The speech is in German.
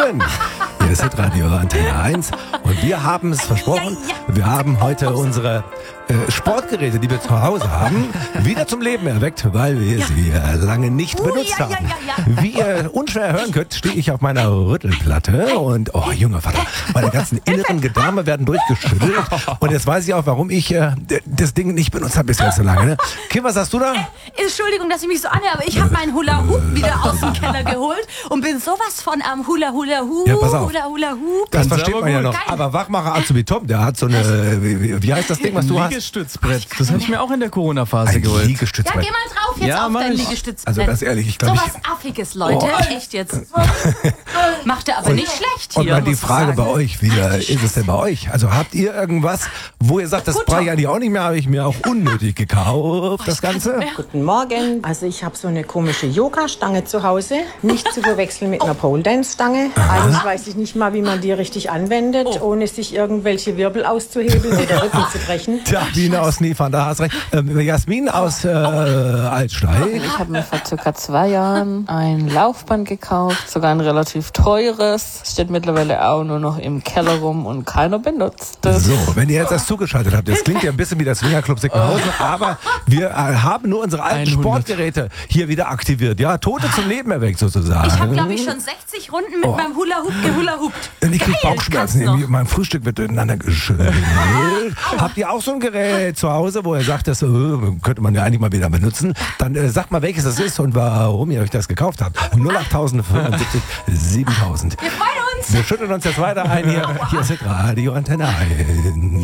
Morgen. Hier ist Radio Antenne 1 und wir haben es versprochen, wir haben heute unsere Sportgeräte, die wir zu Hause haben, wieder zum Leben erweckt, weil wir sie lange nicht benutzt haben. Wie ihr unschwer hören könnt, stehe ich auf meiner Rüttelplatte und, oh junger Vater, meine ganzen inneren Gedärme werden durchgeschüttelt und jetzt weiß ich auch, warum ich das Ding nicht benutzt habe bisher so lange. Ne? Kim, was hast du da? Entschuldigung, dass ich mich so anhöre, aber ich habe meinen Hula-Hoop wieder aus dem Keller geholt und bin sowas von am Hula-Hula-Hoop. Ja, pass auf. Hula-Hula-Hoop. Das versteht man ja noch. Aber Wachmacher Azubi Tom, der hat so eine, wie heißt das Ding, was du hast? Liegestützbrett. Das habe ich mir auch in der Corona-Phase geholt. Ja, Liegestützbrett. geh mal drauf jetzt auf dein Liegestützbrett. Also ganz ehrlich, ich glaube, sowas Affiges, Leute. Echt jetzt. Macht er aber nicht schlecht hier. Und mal die Frage bei euch, wie ist es denn bei euch? Also habt ihr irgendwas, wo ihr sagt, das brauche ich eigentlich auch nicht mehr, habe ich mir auch unnötig gekauft, das Ganze? Guten Morgen. Also ich habe so eine komische Yoga-Stange zu Hause. Nicht zu verwechseln mit einer Pole-Dance-Stange. Eigentlich weiß ich nicht mal, wie man die richtig anwendet, ohne sich irgendwelche Wirbel auszuhebeln oder Rücken zu brechen. Sabine aus Niefern, da hast recht. Jasmin aus Altsteig. Ich habe mir vor circa 2 Jahren ein Laufband gekauft, sogar ein relativ teures. Steht mittlerweile auch nur noch im Keller rum und keiner benutzt es. So, wenn ihr jetzt das zugeschaltet habt, das klingt ja ein bisschen wie das Swingerclub Sickenhausen, aber wir haben nur unsere alten 100. Sportgeräte hier wieder aktiviert. Ja, Tote zum Leben erweckt sozusagen. Ich habe, glaube ich, schon 60 Runden mit meinem Hula-Hoop gehula-hoopt. Und ich krieg Geil, Bauchschmerzen. kannst Irgendwie mein Frühstück wird durcheinander geschüttelt. Habt ihr auch so ein Gerät zu Hause, wo ihr sagt, das könnte man ja eigentlich mal wieder benutzen? Dann sagt mal, welches das ist und warum ihr euch das gekauft habt. 08075 7000. Wir freuen uns. Wir schütteln uns jetzt weiter ein hier. Hier ist Radio Antenne 1.